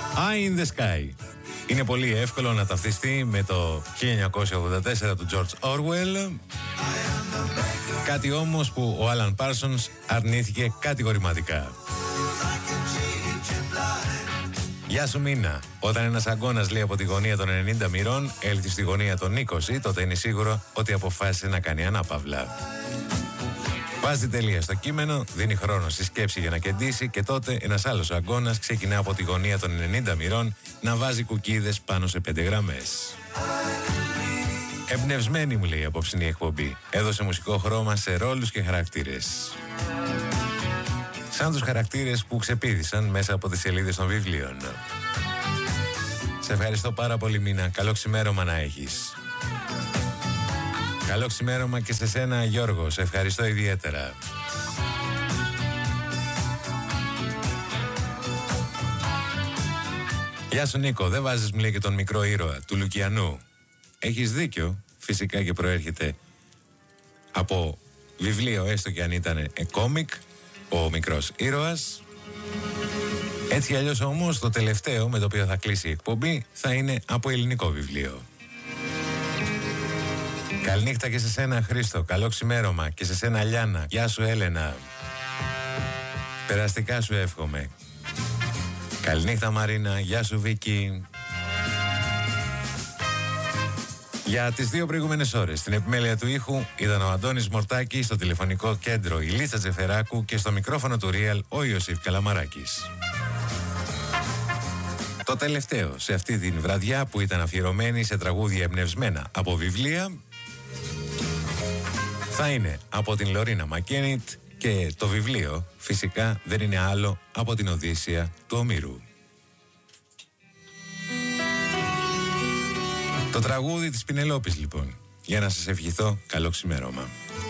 Eye in the Sky. Είναι πολύ εύκολο να ταυτιστεί με το 1984 του George Orwell. Κάτι όμως που ο Alan Parsons αρνήθηκε κατηγορηματικά. Γεια σου Μίνα. Όταν ένας αγκώνας λέει από τη γωνία των 90 μοιρών έλθει στη γωνία των 20, τότε είναι σίγουρο ότι αποφάσισε να κάνει ανάπαυλα. Βάζει τελεία στο κείμενο, δίνει χρόνο στη σκέψη για να κεντήσει και τότε ένας άλλος αγκώνας ξεκινά από τη γωνία των 90 μοιρών να βάζει κουκίδες πάνω σε 5 γραμμές. Εμπνευσμένη μου λέει η απόψινή εκπομπή. Έδωσε μουσικό χρώμα σε ρόλους και χαρακτήρες. Σαν τους χαρακτήρες που ξεπήδησαν μέσα από τις σελίδες των βιβλίων. Σε ευχαριστώ πάρα πολύ Μίνα. Καλό ξημέρωμα να έχεις. Καλό ξημέρωμα και σε σένα Γιώργο. Σε ευχαριστώ ιδιαίτερα. Γεια σου Νίκο. Δεν βάζεις μου λέει και τον μικρό ήρωα του Λουκιανού. Έχεις δίκιο. Φυσικά και προέρχεται από βιβλίο έστω και αν ήταν κόμικ. Ο μικρός ήρωας. Έτσι αλλιώς όμως το τελευταίο με το οποίο θα κλείσει η εκπομπή θα είναι από ελληνικό βιβλίο. Καληνύχτα και σε σένα Χρήστο. Καλό ξημέρωμα και σε σένα Λιάνα. Γεια σου Έλενα. Περαστικά σου εύχομαι. Καληνύχτα Μαρίνα. Γεια σου Βίκη. Για τις 2 προηγούμενες ώρες στην επιμέλεια του ήχου ήταν ο Αντώνης Μορτάκης, στο τηλεφωνικό κέντρο η Λίτσα Τζεφεράκου και στο μικρόφωνο του Real ο Ιωσήφ Καλαμαράκης. Το τελευταίο σε αυτή την βραδιά που ήταν αφιερωμένη σε τραγούδια εμπνευσμένα από βιβλία θα είναι από την Λορίνα Μακένιτ και το βιβλίο φυσικά δεν είναι άλλο από την Οδύσσεια του Ομήρου. Το τραγούδι της Πινελόπης λοιπόν, για να σας ευχηθώ καλό ξημέρωμα.